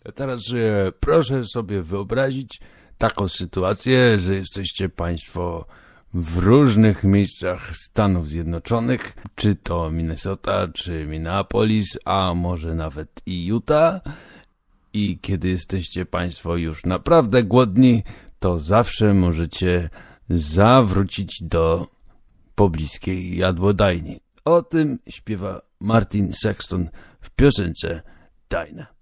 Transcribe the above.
A teraz proszę sobie wyobrazić taką sytuację, że jesteście państwo w różnych miejscach Stanów Zjednoczonych, czy to Minnesota, czy Minneapolis, a może nawet i Utah. I kiedy jesteście państwo już naprawdę głodni, to zawsze możecie zawrócić do pobliskiej jadłodajni. O tym śpiewa Martin Sexton w piosence Dajna.